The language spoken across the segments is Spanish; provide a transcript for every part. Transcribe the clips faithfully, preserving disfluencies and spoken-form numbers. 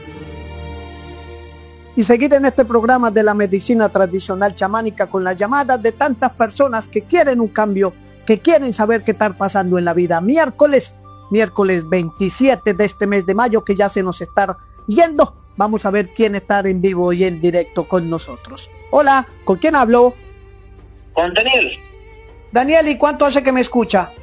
Y seguir en este programa de la medicina tradicional chamánica con las llamadas de tantas personas que quieren un cambio, que quieren saber qué está pasando en la vida. Miércoles, miércoles veintisiete de este mes de mayo, que ya se nos está yendo. Vamos a ver quién está en vivo y en directo con nosotros. Hola, ¿con quién hablo? Con Daniel. Daniel, ¿y cuánto hace que me escucha?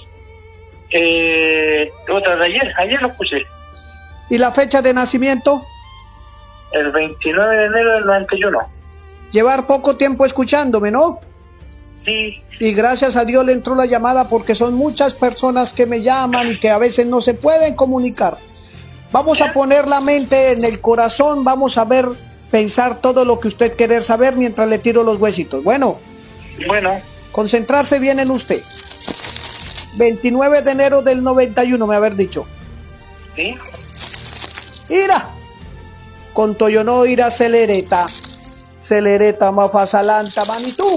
Eh, otra de ayer, ayer lo puse. ¿Y la fecha de nacimiento? El veintinueve de enero del noventa y uno. Llevar poco tiempo escuchándome, ¿no? Sí. Y gracias a Dios le entró la llamada, porque son muchas personas que me llaman y que a veces no se pueden comunicar. Vamos a poner la mente en el corazón, vamos a ver, pensar todo lo que usted quiere saber mientras le tiro los huesitos. Bueno. Bueno. Concentrarse bien en usted. veintinueve de enero del noventa y uno, me haber dicho. Sí. Ira. Con Toyono ira celereta. Celereta mafasalanta manitú.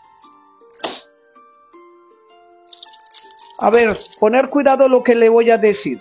A ver, poner cuidado lo que le voy a decir.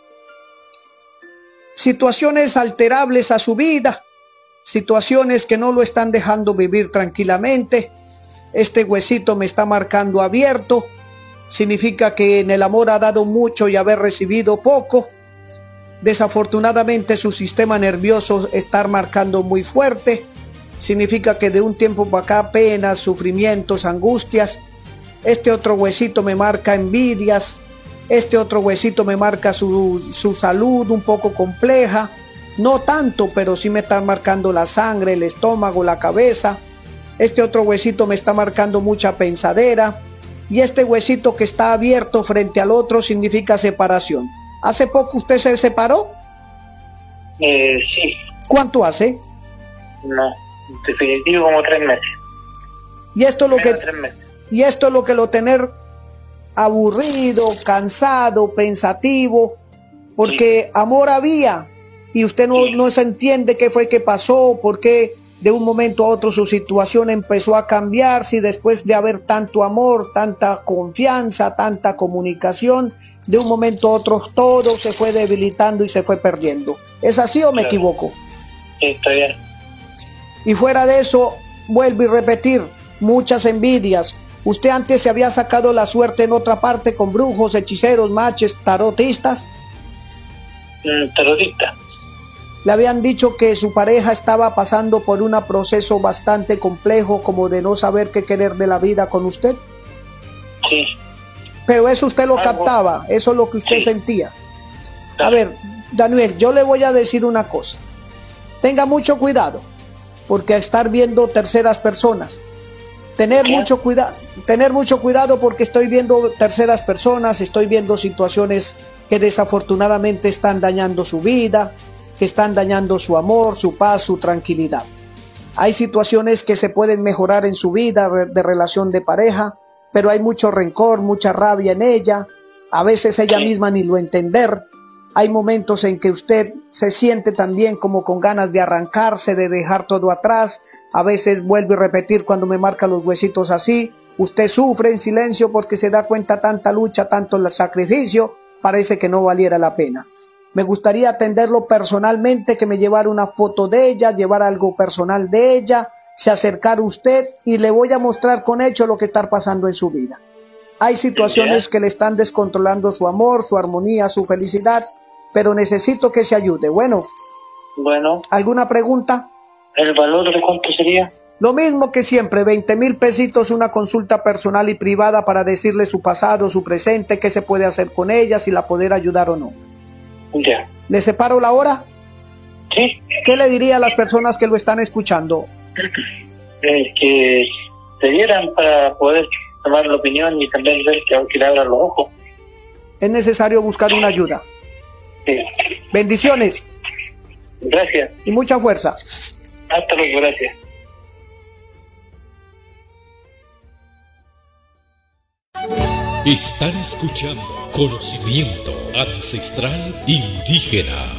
Situaciones alterables a su vida. Situaciones que no lo están dejando vivir tranquilamente. Este huesito me está marcando abierto. Significa que en el amor ha dado mucho y haber recibido poco. Desafortunadamente su sistema nervioso está marcando muy fuerte. Significa que de un tiempo para acá penas, sufrimientos, angustias. Este otro huesito me marca envidias. Este otro huesito me marca su, su salud un poco compleja. No tanto, pero sí me está marcando la sangre, el estómago, la cabeza. Este otro huesito me está marcando mucha pensadera. Y este huesito que está abierto frente al otro significa separación. ¿Hace poco usted se separó? Eh, sí. ¿Cuánto hace? No, definitivo como tres meses. Y esto es lo Menos que, tres meses. y esto es lo que lo tener aburrido, cansado, pensativo, porque sí. Amor había y usted no, sí. no se entiende qué fue que pasó, por qué de un momento a otro su situación empezó a cambiar, si después de haber tanto amor, tanta confianza, tanta comunicación, de un momento a otro todo se fue debilitando y se fue perdiendo. ¿Es así o me claro. equivoco? Sí, está bien. Y fuera de eso, vuelvo y repetir, muchas envidias. ¿Usted antes se había sacado la suerte en otra parte con brujos, hechiceros, maches, tarotistas? Mm, tarotista. Le habían dicho que su pareja estaba pasando por un proceso bastante complejo, como de no saber qué querer de la vida con usted. Sí. Pero eso usted lo Algo. captaba, eso es lo que usted sí. sentía. Claro. A ver, Daniel, yo le voy a decir una cosa. Tenga mucho cuidado, porque a estar viendo terceras personas. Tener ¿Qué? mucho cuidado, tener mucho cuidado porque estoy viendo terceras personas, estoy viendo situaciones que desafortunadamente están dañando su vida, que están dañando su amor, su paz, su tranquilidad. Hay situaciones que se pueden mejorar en su vida de relación de pareja, pero hay mucho rencor, mucha rabia en ella. A veces ella misma ni lo entender. Hay momentos en que usted se siente también como con ganas de arrancarse, de dejar todo atrás. A veces vuelvo a repetir cuando me marca los huesitos así. Usted sufre en silencio porque se da cuenta tanta lucha, tanto el sacrificio, parece que no valiera la pena. Me gustaría atenderlo personalmente, que me llevara una foto de ella, llevar algo personal de ella, se acercara a usted y le voy a mostrar con hecho lo que está pasando en su vida. Hay situaciones que le están descontrolando su amor, su armonía, su felicidad, pero necesito que se ayude. Bueno. Bueno. ¿Alguna pregunta? ¿El valor de cuánto sería? Lo mismo que siempre, veinte mil pesitos, una consulta personal y privada para decirle su pasado, su presente, qué se puede hacer con ella, si la poder ayudar o no. Ya. ¿Le separo la hora? Sí. ¿Qué le diría a las personas que lo están escuchando? Eh, que se dieran para poder tomar la opinión y también ver que, que le abran los ojos. Es necesario buscar una ayuda. Sí. Bendiciones. Gracias. Y mucha fuerza. Hasta luego, gracias. Están escuchando Conocimiento Ancestral Indígena.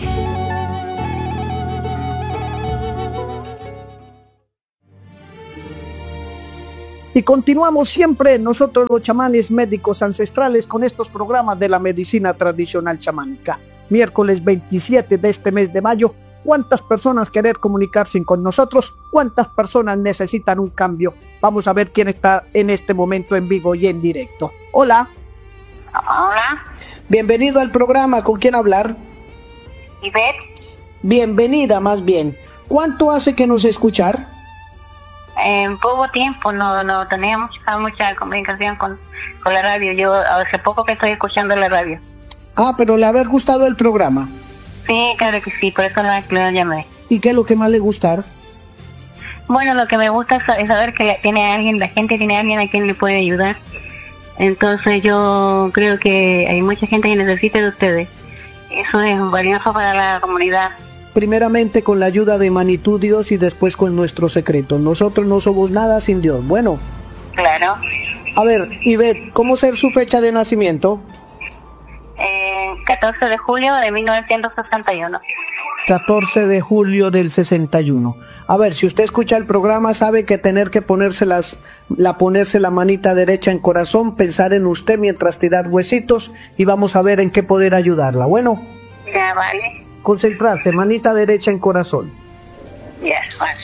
Y continuamos siempre nosotros los chamanes médicos ancestrales con estos programas de la medicina tradicional chamánica. Miércoles veintisiete de este mes de mayo, ¿Cuántas personas quieren comunicarse con nosotros? ¿Cuántas personas necesitan un cambio? Vamos a ver quién está en este momento en vivo y en directo. Hola. Hola. Bienvenido al programa. ¿Con quién hablar? Ivette. Bienvenida, más bien. ¿Cuánto hace que nos escuchar? En poco tiempo, no, no tenía mucha, mucha comunicación con, con la radio. Yo hace poco que estoy escuchando la radio. Ah, pero le haber gustado el programa. Sí, claro que sí, por eso la, la llamé. ¿Y qué es lo que más le gusta? Bueno, lo que me gusta es saber que tiene alguien, la gente tiene alguien a quien le puede ayudar. Entonces yo creo que hay mucha gente que necesita de ustedes. Eso es valioso para la comunidad. Primeramente con la ayuda de Manitud Dios y después con nuestro secreto. Nosotros no somos nada sin Dios. Bueno. Claro. A ver, Ivette, ¿cómo es su fecha de nacimiento? Eh, catorce de julio de mil novecientos sesenta y uno. catorce de julio del sesenta y uno. A ver, si usted escucha el programa, sabe que tener que ponerse, las, la, ponerse la manita derecha en corazón, pensar en usted mientras tirar huesitos y vamos a ver en qué poder ayudarla. Bueno. Ya, vale. Concentrarse, manita derecha en corazón. Ya, vale.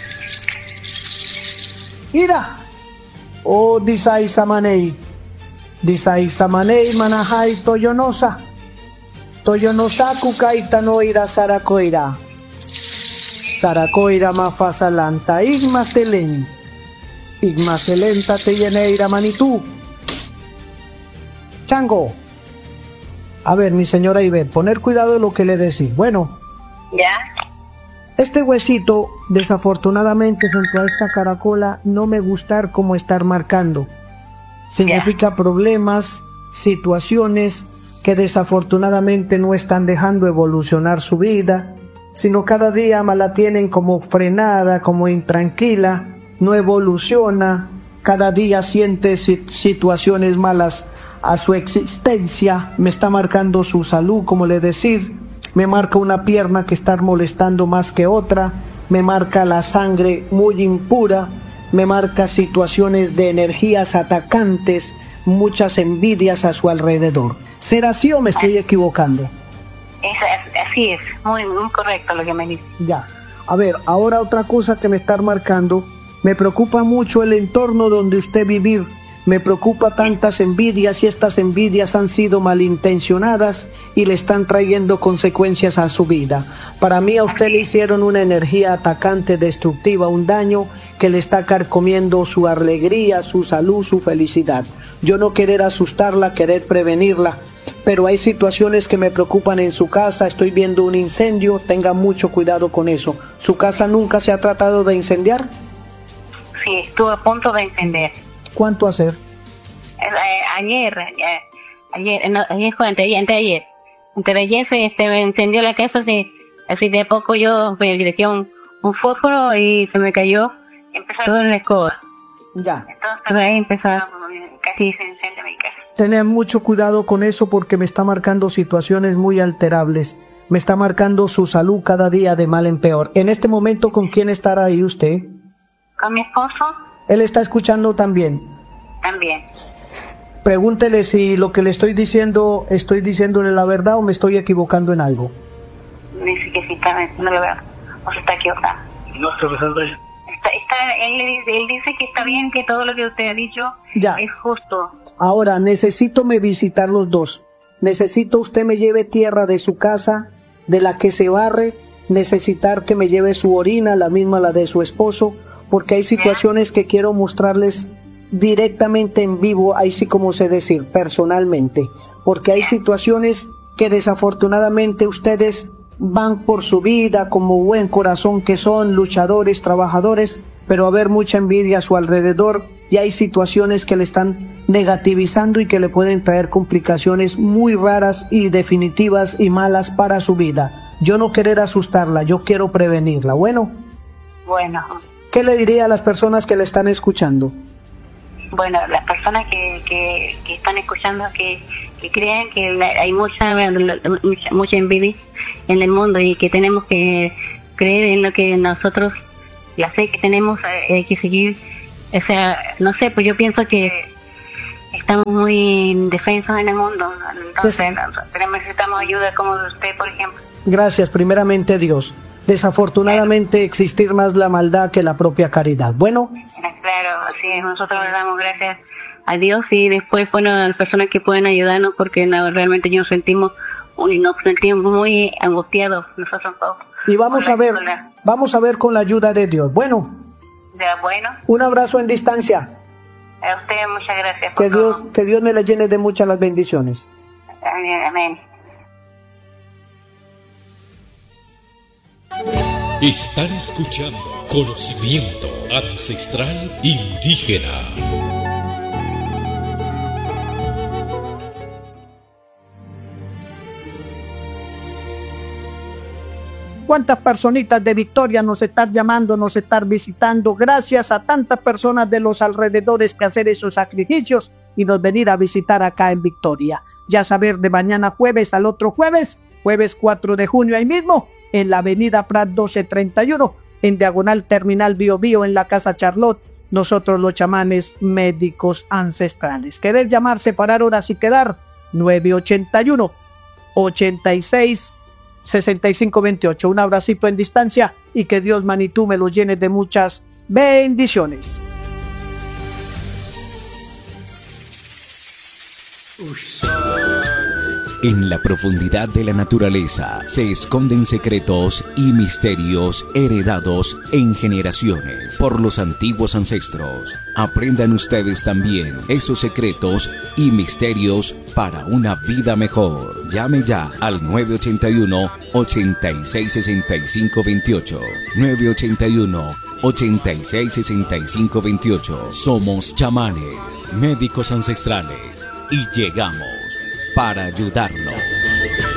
Mira. Oh, disai samanei. Disai samanei manahai toyonosa. Toyonosa kukaita no ira sarakoira. Sarakoira mafasalanta igmaselen. Igmaselenta te lleneira manitú. Chango. A ver, mi señora Ivette, poner cuidado en lo que le decís. Bueno. Ya. Este huesito, desafortunadamente, junto a esta caracola, no me gustar como estar marcando. Significa yeah. problemas, situaciones que desafortunadamente no están dejando evolucionar su vida, sino cada día más la tienen como frenada, como intranquila, no evoluciona, cada día siente situaciones malas a su existencia, me está marcando su salud, como le decir, me marca una pierna que está molestando más que otra, me marca la sangre muy impura, me marca situaciones de energías atacantes, muchas envidias a su alrededor. ¿Será así o me estoy equivocando? Es, así es, muy, muy correcto lo que me dice. Ya, a ver, ahora otra cosa que me está marcando, me preocupa mucho el entorno donde usted vivir. Me preocupa tantas envidias y estas envidias han sido malintencionadas y le están trayendo consecuencias a su vida. Para mí a usted le hicieron una energía atacante, destructiva, un daño que le está carcomiendo su alegría, su salud, su felicidad. Yo no querer asustarla, querer prevenirla, pero hay situaciones que me preocupan en su casa. Estoy viendo un incendio, tenga mucho cuidado con eso. ¿Su casa nunca se ha tratado de incendiar? Sí, estuvo a punto de incendiar. ¿Cuánto hacer? Eh, ayer, ayer, ayer, no, ayer fue anteayer, anteayer. Anteayer se este, encendió la casa, así, así de poco yo me dirigí un, un fósforo y se me cayó, empezó todo en la escoba. Ya. Entonces ahí empezó, casi se incendia mi casa. Tener mucho cuidado con eso porque me está marcando situaciones muy alterables. Me está marcando su salud cada día de mal en peor. En este momento, ¿con quién estará ahí usted? Con mi esposo. Él está escuchando también. También. Pregúntele si lo que le estoy diciendo, estoy diciéndole la verdad o me estoy equivocando en algo. Dice que sí, está, no lo veo. O se está equivocando. No, profesor. Está, está, él, él dice que está bien, que todo lo que usted ha dicho ya. Es justo. Ahora, necesito me visitar los dos. Necesito usted me lleve tierra de su casa, de la que se barre. Necesitar que me lleve su orina, la misma la de su esposo. Porque hay situaciones que quiero mostrarles directamente en vivo, ahí sí como sé decir, personalmente. Porque hay situaciones que desafortunadamente ustedes van por su vida como buen corazón que son, luchadores, trabajadores, pero a haber mucha envidia a su alrededor y hay situaciones que le están negativizando y que le pueden traer complicaciones muy raras y definitivas y malas para su vida. Yo no querer asustarla, yo quiero prevenirla. Bueno. Bueno. ¿Qué le diría a las personas que le están escuchando? Bueno, las personas que, que, que están escuchando, que, que creen que la, hay mucha, mucha mucha envidia en el mundo y que tenemos que creer en lo que nosotros, la fe que tenemos, hay eh, que seguir. O sea, no sé, pues yo pienso que estamos muy indefensos en el mundo, entonces pues, necesitamos ayuda como de usted, por ejemplo. Gracias, primeramente Dios. desafortunadamente existir más la maldad que la propia caridad. Bueno. Claro, así es, nosotros le damos gracias a Dios y después, bueno, a las personas que pueden ayudarnos porque no, realmente nos sentimos, nos sentimos muy angustiados nosotros todos. Y vamos a ver, vamos a ver con la ayuda de Dios. Bueno. Ya, bueno. Un abrazo en distancia. A usted muchas gracias. Que Dios, todo. que Dios me la llene de muchas las bendiciones. Amén, amén. Están escuchando Conocimiento Ancestral Indígena. ¿Cuántas personitas de Victoria nos están llamando, nos están visitando? Gracias a tantas personas de los alrededores que hacer esos sacrificios y nos venir a visitar acá en Victoria. Ya saber, de mañana jueves al otro jueves, jueves cuatro de junio ahí mismo, en la avenida Prat doce treinta y uno, en diagonal Terminal Bio Bio, en la Casa Charlotte, nosotros los chamanes médicos ancestrales. ¿Querer llamar, separar horas y quedar? nueve ochenta y uno, ochenta y seis, sesenta y cinco veintiocho. Un abracito en distancia y que Dios, Manitú, me los llene de muchas bendiciones. En la profundidad de la naturaleza se esconden secretos y misterios heredados en generaciones por los antiguos ancestros. Aprendan ustedes también esos secretos y misterios para una vida mejor. Llame ya al nueve ochenta y uno, ochenta y seis, sesenta y cinco veintiocho. nueve ochenta y uno, ochenta y seis, sesenta y cinco veintiocho. Somos chamanes, médicos ancestrales y llegamos para ayudarlo.